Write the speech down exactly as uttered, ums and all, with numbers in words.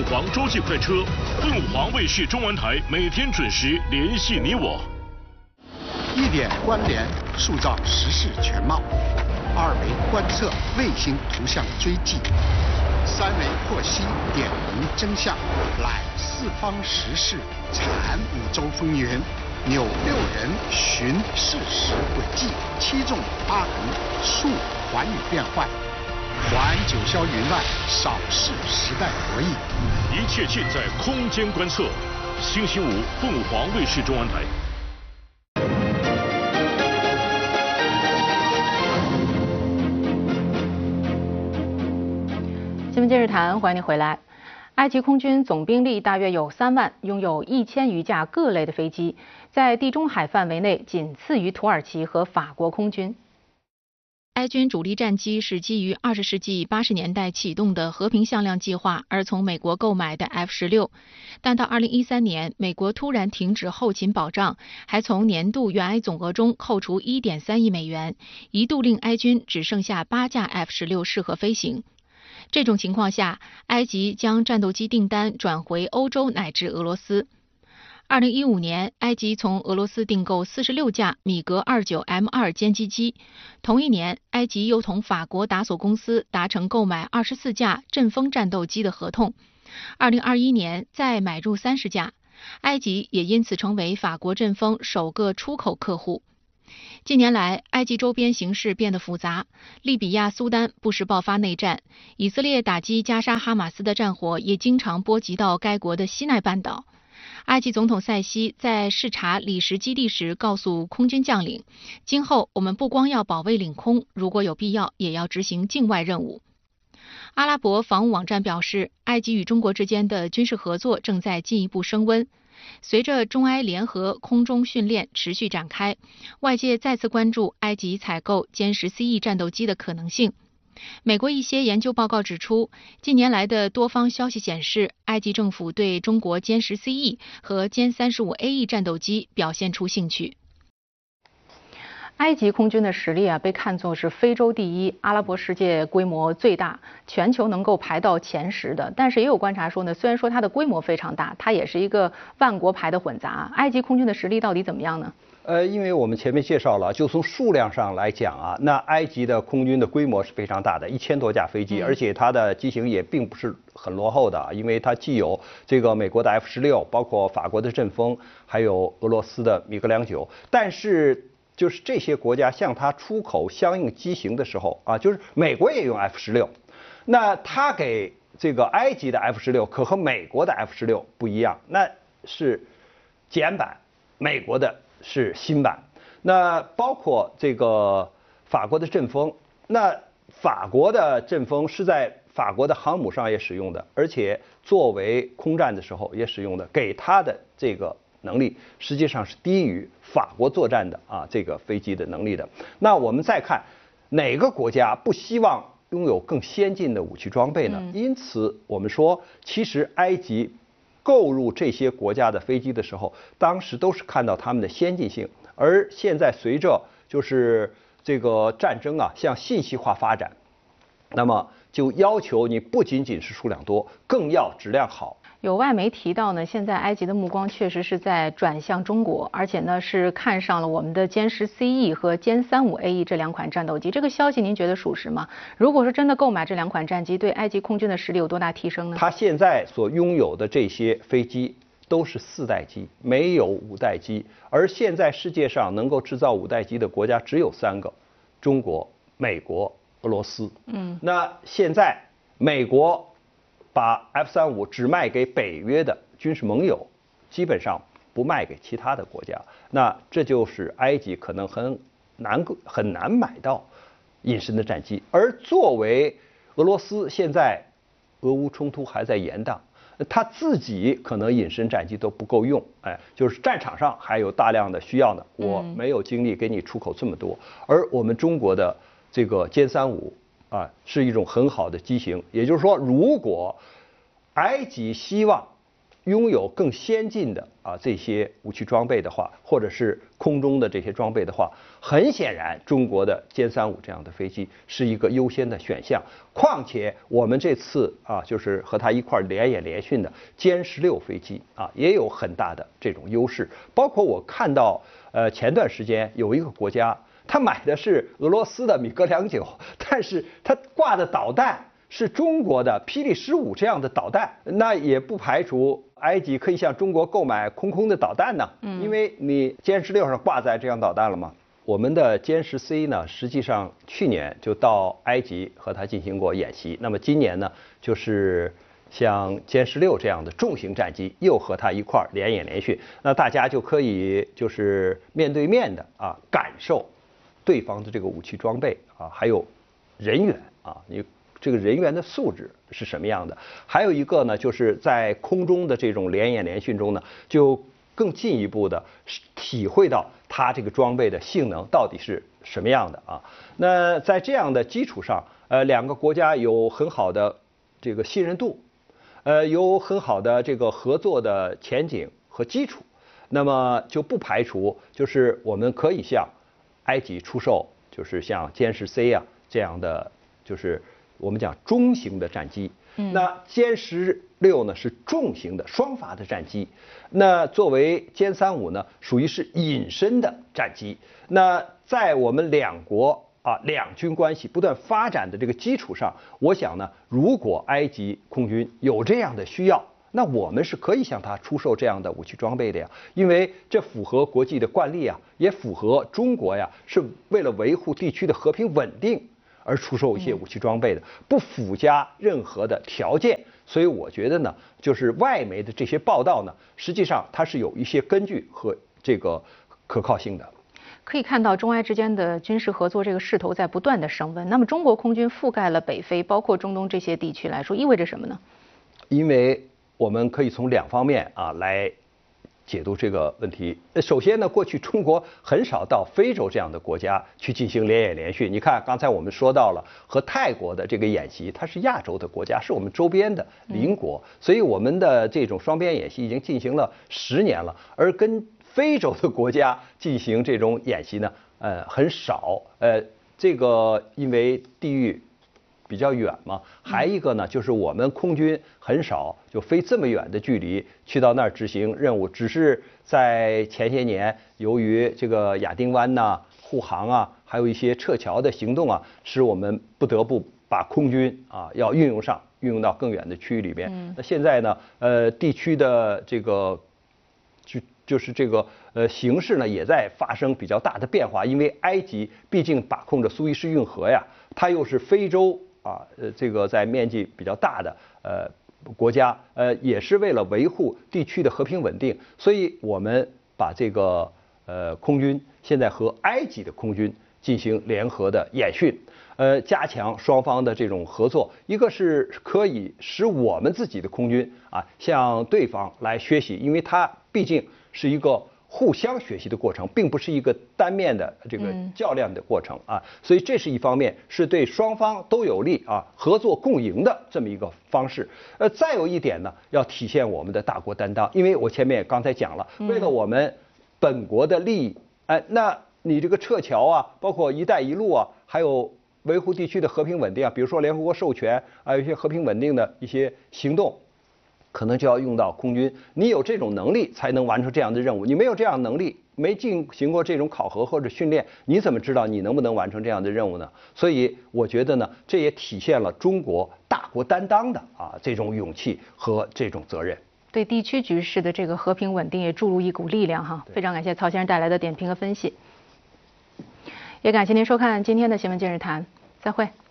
凤凰洲际快车，凤凰卫视中文台每天准时联系你我。 一点关联，塑造时事全貌；二维观测，卫星图像追迹；三维获悉，点明真相。览四方时事，产五洲风云。扭六人寻事实轨迹，七纵八横述寰宇变幻，环九霄云外，扫视时代博弈。 一切尽在空间观测。星期五，凤凰卫视中文台。 新闻今日谈，欢迎您回来。埃及空军总兵力大约有三万，拥有一千余架各类的飞机，在地中海范围内仅次于土耳其和法国空军。埃军主力战机是基于二十世纪八十年代启动的和平向量计划而从美国购买的 F 十六，但到二零一三年，美国突然停止后勤保障，还从年度援埃总额中扣除 一点三亿美元，一度令埃军只剩下八架 F 十六适合飞行。这种情况下，埃及将战斗机订单转回欧洲乃至俄罗斯。二零一五年，埃及从俄罗斯订购四十六架米格二十九 M 二 歼击机。同一年，埃及又同法国达索公司达成购买二十四架阵风战斗机的合同。二零二一年再买入三十架，埃及也因此成为法国阵风首个出口客户。近年来，埃及周边形势变得复杂，利比亚、苏丹不时爆发内战，以色列打击加沙哈马斯的战火也经常波及到该国的西奈半岛。埃及总统塞西在视察里什基地时告诉空军将领，今后我们不光要保卫领空，如果有必要也要执行境外任务。阿拉伯防务网站表示，埃及与中国之间的军事合作正在进一步升温。随着中埃联合空中训练持续展开，外界再次关注埃及采购歼十 C E 战斗机的可能性。美国一些研究报告指出，近年来的多方消息显示，埃及政府对中国歼十 C E 和歼三十五 A E 战斗机表现出兴趣。埃及空军的实力啊，被看作是非洲第一，阿拉伯世界规模最大，全球能够排到前十的。但是也有观察说呢，虽然说它的规模非常大，它也是一个万国牌的混杂。埃及空军的实力到底怎么样呢？ 呃，因为我们前面介绍了，就从数量上来讲啊，那埃及的空军的规模是非常大的，一千多架飞机，而且它的机型也并不是很落后的，因为它既有这个美国的 F 十六，包括法国的阵风，还有俄罗斯的米格两九，但是就是这些国家向它出口相应机型的时候啊，就是美国也用 F 十六，那它给这个埃及的 F 十六可和美国的 F 十六不一样，那是简版，美国的是新版。那包括这个法国的阵风，那法国的阵风是在法国的航母上也使用的，而且作为空战的时候也使用的，给它的这个能力实际上是低于法国作战的啊这个飞机的能力的。那我们再看哪个国家不希望拥有更先进的武器装备呢？嗯、因此我们说，其实埃及购入这些国家的飞机的时候，当时都是看到他们的先进性，而现在随着就是这个战争啊向信息化发展，那么就要求你不仅仅是数量多，更要质量好。 有外媒提到呢，现在埃及的目光确实是在转向中国，而且呢是看上了我们的歼十 C E 和歼三五 A E 这两款战斗机。这个消息您觉得属实吗？如果说真的购买这两款战机，对埃及空军的实力有多大提升呢？ 它现在所拥有的这些飞机都是四代机，没有五代机。而现在世界上能够制造五代机的国家只有三个：中国、美国、俄罗斯。嗯，那现在美国把 F 三十五只卖给北约的军事盟友，基本上不卖给其他的国家。那这就是埃及可能很难很难买到隐身的战机。而作为俄罗斯现在俄乌冲突还在延宕，他自己可能隐身战机都不够用，哎，就是战场上还有大量的需要呢，我没有精力给你出口这么多。而我们中国的这个歼三五啊，是一种很好的机型。也就是说，如果埃及希望拥有更先进的啊这些武器装备的话，或者是空中的这些装备的话，很显然中国的歼三五这样的飞机是一个优先的选项。况且我们这次啊就是和它一块联演联训的歼十六飞机啊也有很大的这种优势。包括我看到呃前段时间有一个国家，他买的是俄罗斯的米格两九，但是他挂的导弹是中国的霹雳十五这样的导弹，那也不排除埃及可以向中国购买空空的导弹呢。嗯，因为你歼十六上挂载这样导弹了嘛。我们的歼十 C 呢，实际上去年就到埃及和它进行过演习，那么今年呢，就是像歼十六这样的重型战机又和它一块儿联演联训，那大家就可以就是面对面的啊感受对方的这个武器装备啊，还有人员啊，你这个人员的素质是什么样的？还有一个呢，就是在空中的这种联演联训中呢，就更进一步的体会到它这个装备的性能到底是什么样的啊。那在这样的基础上，呃，两个国家有很好的这个信任度，呃，有很好的这个合作的前景和基础，那么就不排除就是我们可以向埃及出售，就是像歼十 C 啊这样的，就是我们讲中型的战机。嗯、那歼十六呢是重型的双发的战机，那作为歼三五呢属于是隐身的战机。那在我们两国啊两军关系不断发展的这个基础上，我想呢，如果埃及空军有这样的需要，那我们是可以向他出售这样的武器装备的呀，因为这符合国际的惯例啊，也符合中国呀是为了维护地区的和平稳定而出售一些武器装备的，不附加任何的条件。所以我觉得呢，就是外媒的这些报道呢，实际上它是有一些根据和这个可靠性的。 可以看到中埃之间的军事合作这个势头在不断的升温。那么中国空军覆盖了北非，包括中东这些地区来说，意味着什么呢？ 因为我们可以从两方面啊来解读这个问题。首先呢，过去中国很少到非洲这样的国家去进行联演联训。你看，刚才我们说到了和泰国的这个演习，它是亚洲的国家，是我们周边的邻国，所以我们的这种双边演习已经进行了十年了。而跟非洲的国家进行这种演习呢，呃，很少。呃，这个因为地域比较远嘛，还一个呢，就是我们空军很少就飞这么远的距离去到那儿执行任务，只是在前些年，由于这个亚丁湾呐、护航啊，还有一些撤侨的行动啊，使我们不得不把空军啊要运用上，运用到更远的区域里边。嗯、那现在呢，呃，地区的这个就就是这个呃形势呢，也在发生比较大的变化，因为埃及毕竟把控着苏伊士运河呀，它又是非洲。啊，呃，这个在面积比较大的呃国家，呃，也是为了维护地区的和平稳定，所以我们把这个呃空军现在和埃及的空军进行联合的演训，呃，加强双方的这种合作，一个是可以使我们自己的空军啊向对方来学习，因为它毕竟是一个互相学习的过程，并不是一个单面的这个较量的过程啊，所以这是一方面，是对双方都有利啊，合作共赢的这么一个方式。呃，再有一点呢，要体现我们的大国担当，因为我前面刚才讲了，为了我们本国的利益，哎、呃，那你这个撤侨啊，包括“一带一路”啊，还有维护地区的和平稳定啊，比如说联合国授权啊，有一些和平稳定的一些行动。可能就要用到空军，你有这种能力才能完成这样的任务。你没有这样能力，没进行过这种考核或者训练，你怎么知道你能不能完成这样的任务呢？所以我觉得呢，这也体现了中国大国担当的啊这种勇气和这种责任。 对地区局势的这个和平稳定也注入一股力量哈。非常感谢曹先生带来的点评和分析，也感谢您收看今天的新闻今日谈，再会。